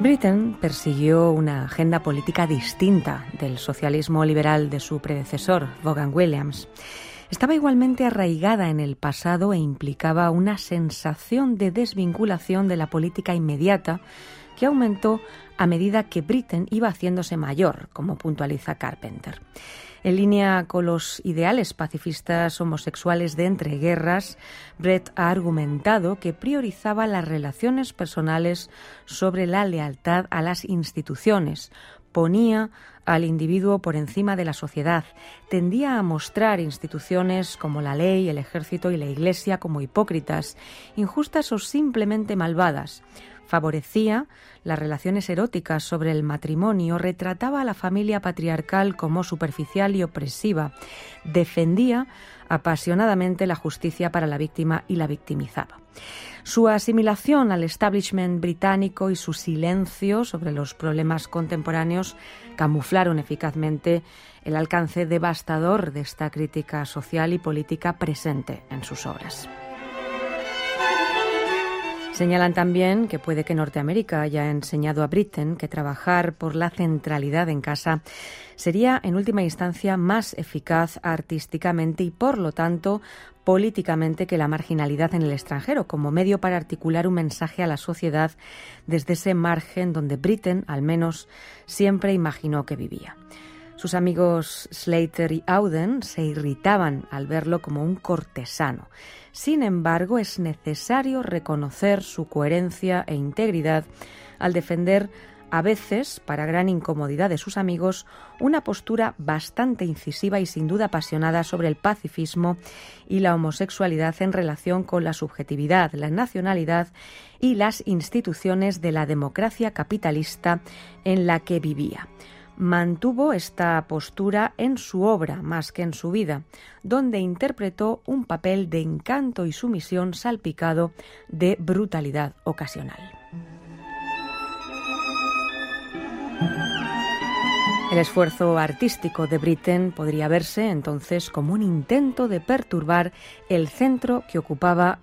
Britten persiguió una agenda política distinta del socialismo liberal de su predecesor, Vaughan Williams. Estaba igualmente arraigada en el pasado e implicaba una sensación de desvinculación de la política inmediata que aumentó a medida que Britten iba haciéndose mayor, como puntualiza Carpenter. En línea con los ideales pacifistas homosexuales de entreguerras, Brett ha argumentado que priorizaba las relaciones personales sobre la lealtad a las instituciones, ponía al individuo por encima de la sociedad, tendía a mostrar instituciones como la ley, el ejército y la Iglesia como hipócritas, injustas o simplemente malvadas. Favorecía las relaciones eróticas sobre el matrimonio, retrataba a la familia patriarcal como superficial y opresiva, defendía apasionadamente la justicia para la víctima y la victimizaba. Su asimilación al establishment británico y su silencio sobre los problemas contemporáneos camuflaron eficazmente el alcance devastador de esta crítica social y política presente en sus obras. Señalan también que puede que Norteamérica haya enseñado a Britten que trabajar por la centralidad en casa sería en última instancia más eficaz artísticamente y por lo tanto políticamente que la marginalidad en el extranjero como medio para articular un mensaje a la sociedad desde ese margen donde Britten al menos siempre imaginó que vivía. Sus amigos Slater y Auden se irritaban al verlo como un cortesano. Sin embargo, es necesario reconocer su coherencia e integridad al defender, a veces, para gran incomodidad de sus amigos, una postura bastante incisiva y sin duda apasionada sobre el pacifismo y la homosexualidad en relación con la subjetividad, la nacionalidad y las instituciones de la democracia capitalista en la que vivía. Mantuvo esta postura en su obra más que en su vida, donde interpretó un papel de encanto y sumisión salpicado de brutalidad ocasional. El esfuerzo artístico de Britten podría verse entonces como un intento de perturbar el centro que ocupaba